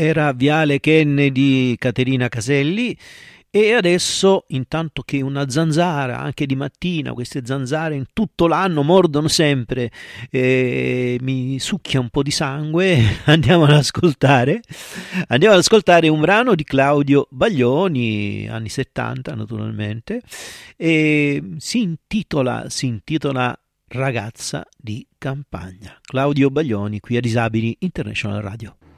era Viale Kennedy, Caterina Caselli. E adesso, intanto che una zanzara, anche di mattina, queste zanzare in tutto l'anno mordono sempre, mi succhia un po' di sangue, andiamo ad ascoltare un brano di Claudio Baglioni, anni 70 naturalmente, e si intitola Ragazza di campagna. Claudio Baglioni qui a Disabili International Radio.